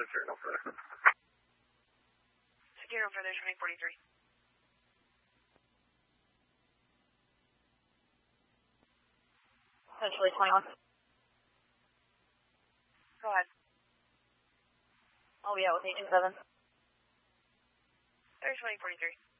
Secure no further. Secure no further, 2043. Essentially 21. Go ahead. Oh yeah, with Agent 7. There's 2043.